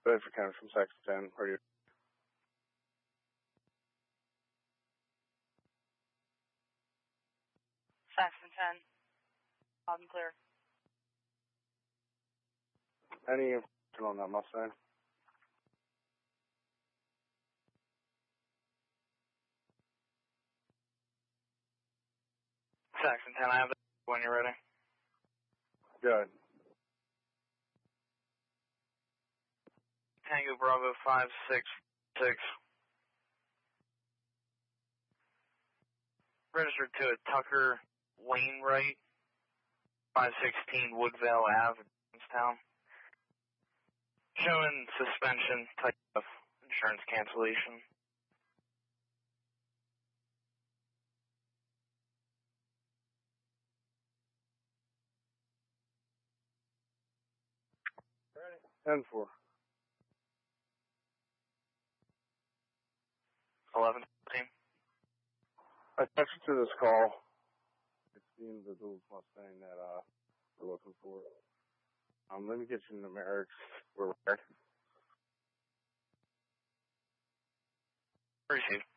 Bedford County from Saxon 10. Radio. Saxon 10. Loud and clear. Any information on that Mustang? Saxon 10, I have the when you're ready. Good. Tango Bravo 566. Registered to a Tucker Wainwright, 516 Woodvale Ave, Jamestown. Showing suspension type of insurance cancellation. Ready. 10-4. 11 team. I texted to this call. It's the individual's Mustang that we're looking for. Let me get you numerics. We're ready. Received.